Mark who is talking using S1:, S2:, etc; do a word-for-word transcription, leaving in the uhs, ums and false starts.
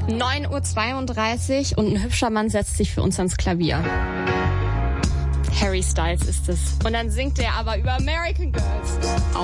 S1: neun Uhr zweiunddreißig und ein hübscher Mann setzt sich für uns ans Klavier. Harry Styles ist es. Und dann singt er aber über American Girls.